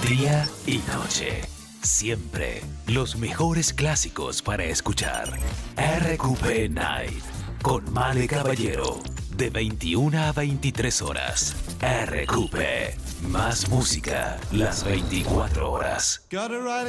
Día y noche. Siempre los mejores clásicos para escuchar. RQP Night. Con Male Caballero. De 21 a 23 horas. RQP. Más música las 24 horas.